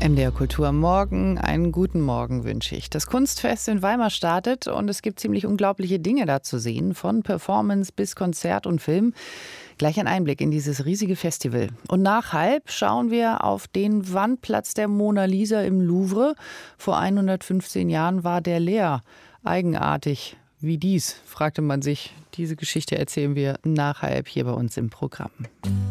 MDR Kultur am Morgen, einen guten Morgen wünsche ich. Das Kunstfest in Weimar startet und es gibt ziemlich unglaubliche Dinge da zu sehen, von Performance bis Konzert und Film. Gleich ein Einblick in dieses riesige Festival. Und nach halb schauen wir auf den Wandplatz der Mona Lisa im Louvre. Vor 115 Jahren war der leer. Eigenartig. Wie dies, fragte man sich. Diese Geschichte erzählen wir nach halb hier bei uns im Programm.